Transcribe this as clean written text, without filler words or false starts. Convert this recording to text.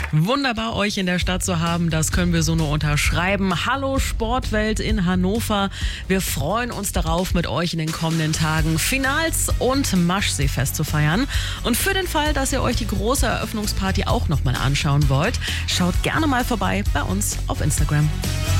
Wunderbar, euch in der Stadt zu haben, das können wir so nur unterschreiben. Hallo Sportwelt in Hannover. Wir freuen uns darauf, mit euch in den kommenden Tagen Finals und Maschseefest zu feiern. Und für den Fall, dass ihr euch die große Eröffnungsparty auch nochmal anschauen wollt, schaut gerne mal vorbei bei uns auf Instagram.